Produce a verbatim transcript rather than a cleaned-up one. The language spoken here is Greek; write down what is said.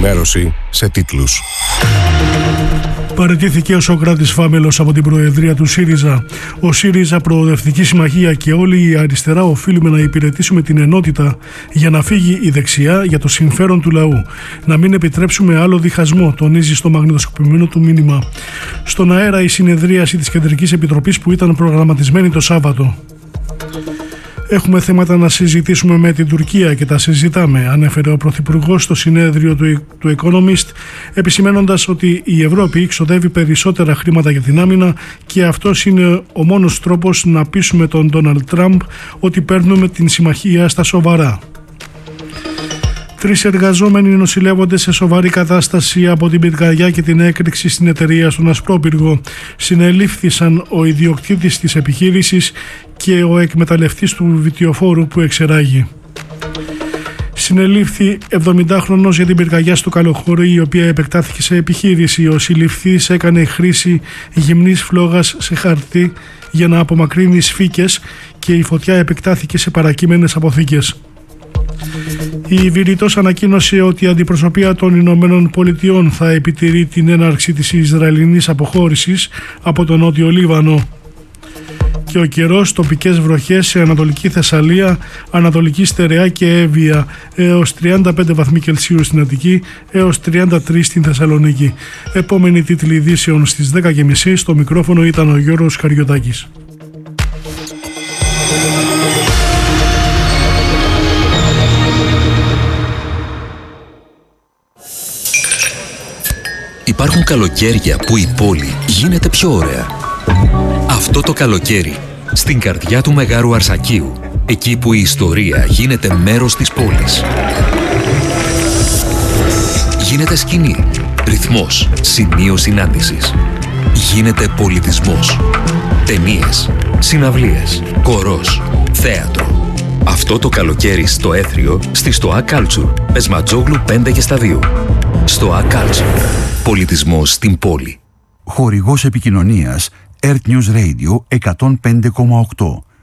ενημέρωση σε τίτλους. Παραιτήθηκε ο Σωκράτης Φάμελος από την Προεδρία του ΣΥΡΙΖΑ. Ο ΣΥΡΙΖΑ, Προοδευτική Συμμαχία και όλοι οι αριστερά οφείλουμε να υπηρετήσουμε την ενότητα για να φύγει η δεξιά για το συμφέρον του λαού. Να μην επιτρέψουμε άλλο διχασμό, τονίζει στο μαγνητοσκοπημένο του μήνυμα. Στον αέρα η συνεδρίαση της Κεντρικής Επιτροπής που ήταν προγραμματισμένη το Σάββατο. Έχουμε θέματα να συζητήσουμε με την Τουρκία και τα συζητάμε, ανέφερε ο Πρωθυπουργός στο συνέδριο του, του Economist, επισημένοντας ότι η Ευρώπη ξοδεύει περισσότερα χρήματα για την άμυνα και αυτός είναι ο μόνος τρόπος να πείσουμε τον Ντόναλντ Τραμπ ότι παίρνουμε την συμμαχία στα σοβαρά. Τρεις εργαζόμενοι νοσηλεύονται σε σοβαρή κατάσταση από την πυρκαγιά και την έκρηξη στην εταιρεία στον Ασπρόπυργο. Συνελήφθησαν ο ιδιοκτήτης της επιχείρησης και ο εκμεταλλευτής του βιτιοφόρου που εξεράγει. Συνελήφθη εβδομηντάχρονος για την πυρκαγιά στο Καλοχώρι, η οποία επεκτάθηκε σε επιχείρηση. Ο συλληφθής έκανε χρήση γυμνής φλόγας σε χαρτί για να απομακρύνει σφίκες και η φωτιά επεκτάθηκε σε παρακείμενες αποθήκες. Η Βηρητός ανακοίνωσε ότι η αντιπροσωπεία των Ηνωμένων Πολιτειών θα επιτηρεί την έναρξη της Ισραηλινής αποχώρησης από τον Νότιο Λίβανο. Και ο καιρός, τοπικές βροχές σε Ανατολική Θεσσαλία, Ανατολική Στερεά και Εύβοια, έως τριάντα πέντε βαθμοί Κελσίου στην Αττική, έως τριάντα τρία στην Θεσσαλονίκη. Επόμενη τίτλη ειδήσεων στις δέκα και μισή. Στο μικρόφωνο ήταν ο Γιώργος Καριωτάκης. Υπάρχουν καλοκαίρια που η πόλη γίνεται πιο ωραία. Αυτό το καλοκαίρι, στην καρδιά του Μεγάρου Αρσακίου, εκεί που η ιστορία γίνεται μέρος της πόλης. Γίνεται σκηνή, ρυθμός, σημείο συνάντησης. Γίνεται πολιτισμός. Ταινίες, συναυλίες, κορός, θέατρο. Αυτό το καλοκαίρι στο Έθριο, στη Στοά Κάλτσουρ, Πεσματζόγλου πέντε και στα δύο. Στοά Κάλτσουρ. Πολιτισμός στην πόλη. Χορηγός επικοινωνίας Earth News Radio εκατόν πέντε κόμμα οκτώ.